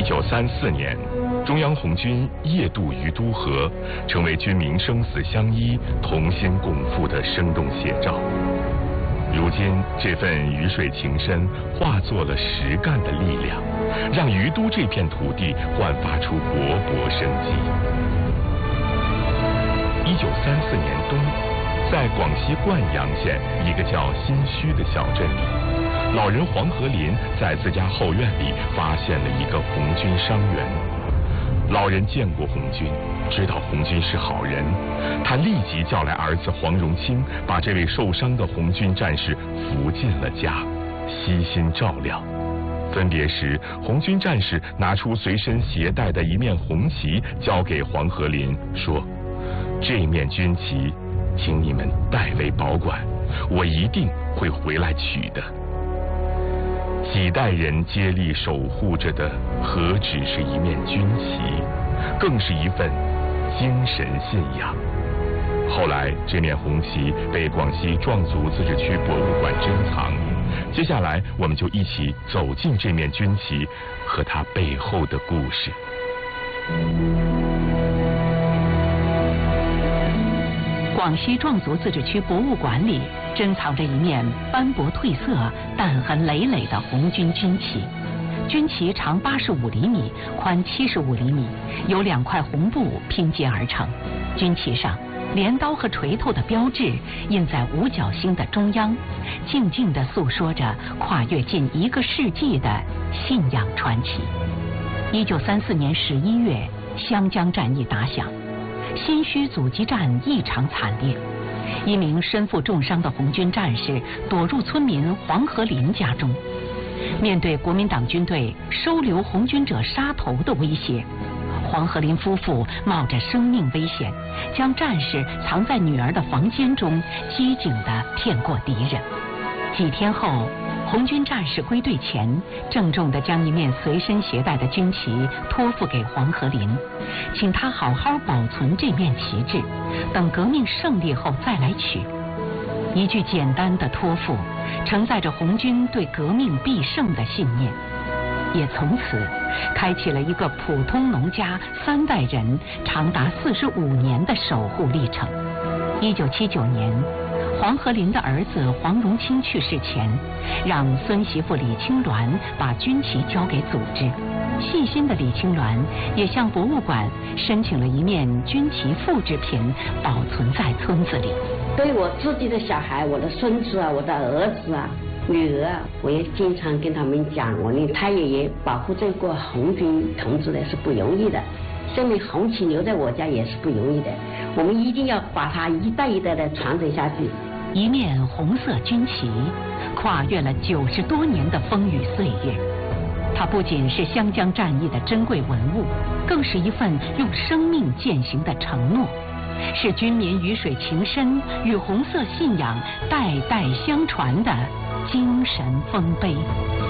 1934年，中央红军夜渡于都河，成为军民生死相依、同心共赴的生动写照。如今，这份鱼水情深化作了实干的力量，让于都这片土地焕发出勃勃生机。1934年冬，在广西灌阳县一个叫新圩的小镇里，老人黄和林在自家后院里发现了一个红军伤员。老人见过红军，知道红军是好人，他立即叫来儿子黄荣清，把这位受伤的红军战士扶进了家，悉心照料。分别时，红军战士拿出随身携带的一面红旗，交给黄和林，说：“这面军旗，请你们代为保管，我一定会回来取的。”几代人接力守护着的，何止是一面军旗，更是一份精神信仰。后来，这面红旗被广西壮族自治区博物馆珍藏。接下来，我们就一起走进这面军旗和它背后的故事。 广西壮族自治区博物馆里珍藏着一面斑驳褪色、弹痕累累的红军军旗。军旗长85厘米，宽75厘米，由2块红布拼接而成。军旗上，镰刀和锤头的标志印在五角星的中央，静静地诉说着跨越近1个世纪的信仰传奇。1934年11月，湘江战役打响。新圩阻击战异常惨烈，一名身负重伤的红军战士躲入村民黄和林家中。面对国民党军队收留红军者杀头的威胁，黄和林夫妇冒着生命危险，将战士藏在女儿的房间中，机警地骗过敌人。几天后，红军战士归队前，郑重地将一面随身携带的军旗托付给黄和林，请他好好保存这面旗帜，等革命胜利后再来取。一句简单的托付，承载着红军对革命必胜的信念，也从此开启了一个普通农家3代人长达45年的守护历程。1979年，黄和林的儿子黄荣清去世前，让孙媳妇李青鸾把军旗交给组织。细心的李青鸾也向博物馆申请了一面军旗复制品，保存在村子里。 对我自己的小孩，我的孙子啊，我的儿子啊、女儿啊，我也经常跟他们讲，我的太爷爷保护这个红军同志的是不容易的，这面红旗留在我家也是不容易的，我们一定要把它一代一代的传承下去。 一面红色军旗，跨越了90多年的风雨岁月。它不仅是湘江战役的珍贵文物，更是一份用生命践行的承诺，是军民鱼水情深与红色信仰代代相传的精神丰碑。